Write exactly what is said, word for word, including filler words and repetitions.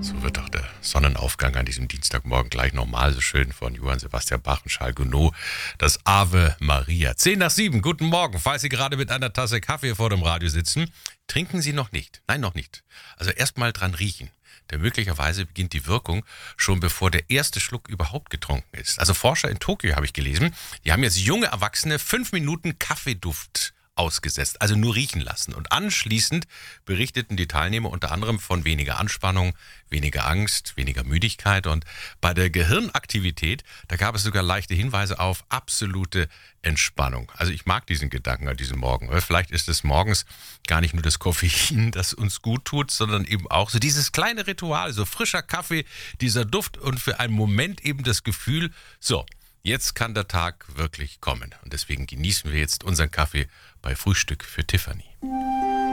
So wird doch der Sonnenaufgang an diesem Dienstagmorgen gleich nochmal so schön von Johann Sebastian Bach und Charles Gounod. Das Ave Maria. Zehn nach sieben, guten Morgen. Falls Sie gerade mit einer Tasse Kaffee vor dem Radio sitzen, trinken Sie noch nicht. Nein, noch nicht. Also erstmal dran riechen. Denn möglicherweise beginnt die Wirkung schon bevor der erste Schluck überhaupt getrunken ist. Also Forscher in Tokio, habe ich gelesen, die haben jetzt junge Erwachsene fünf Minuten Kaffeeduft ausgesetzt, also nur riechen lassen. Und anschließend berichteten die Teilnehmer unter anderem von weniger Anspannung, weniger Angst, weniger Müdigkeit. Und bei der Gehirnaktivität, da gab es sogar leichte Hinweise auf absolute Entspannung. Also ich mag diesen Gedanken an diesem Morgen. Weil vielleicht ist es morgens gar nicht nur das Koffein, das uns gut tut, sondern eben auch so dieses kleine Ritual, so frischer Kaffee, dieser Duft und für einen Moment eben das Gefühl, so, jetzt kann der Tag wirklich kommen. Und deswegen genießen wir jetzt unseren Kaffee bei Frühstück für Tiffany.